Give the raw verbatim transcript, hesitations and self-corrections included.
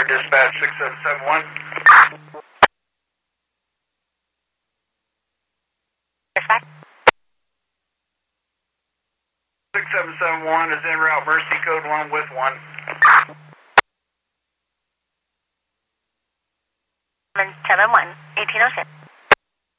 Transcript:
Fire Dispatch six seven seven one. Dispatch. six seven seven one is en route, Mercy code one with one. seven one, eighteen oh six.